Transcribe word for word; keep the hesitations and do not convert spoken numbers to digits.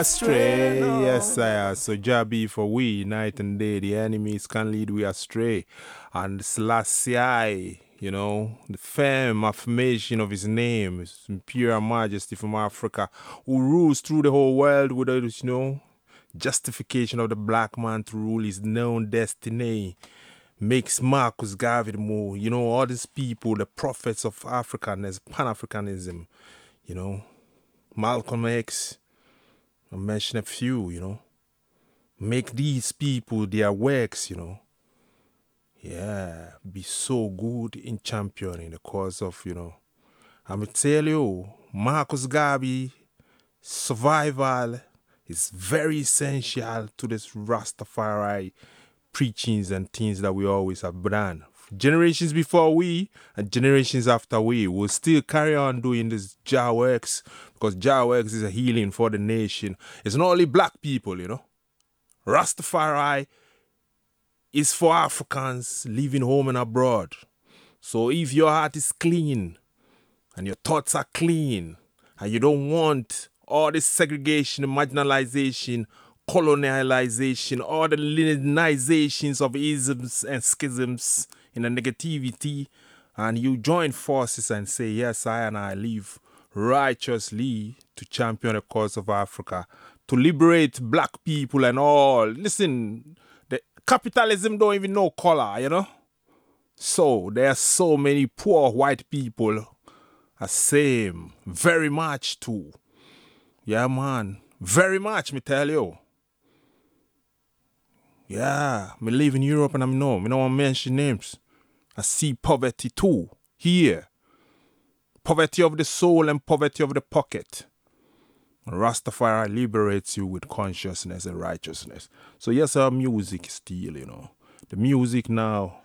Astray, yes, sire. So Jabi for we, night and day, the enemies can lead we astray. And Selassie, you know, the firm affirmation of his name, his imperial majesty from Africa, who rules through the whole world without, you know, justification of the black man to rule his known destiny. Makes Marcus Garvey more, you know, all these people, the prophets of Africanism, Pan-Africanism, you know, Malcolm X, I'll mention a few, you know. Make these people their works, you know. Yeah, be so good in championing the cause of, you know. I'm going to tell you, Marcus Garvey survival is very essential to this Rastafari preachings and things that we always have done. Generations before we and generations after we will still carry on doing this Jah works, because Jah works is a healing for the nation. It's not only black people, you know. Rastafari is for Africans living home and abroad. So if your heart is clean and your thoughts are clean and you don't want all this segregation, marginalization, colonialization, all the linealizations of isms and schisms in the negativity, and you join forces and say, yes, I and I live righteously to champion the cause of Africa, to liberate black people and all. Listen, the capitalism don't even know color, you know? So there are so many poor white people are same very much too. Yeah, man. Very much, me tell you. Yeah, me live in Europe and I know, me don't want to mention names. I see poverty too, here. Poverty of the soul and poverty of the pocket. Rastafari liberates you with consciousness and righteousness. So yes, our music still, you know. The music now